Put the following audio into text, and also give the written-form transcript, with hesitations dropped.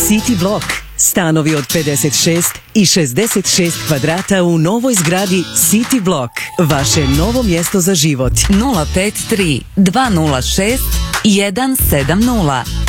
City Block. Stanovi od 56 i 66 kvadrata u novoj zgradi City Block. Vaše novo mjesto za život. 053 206 170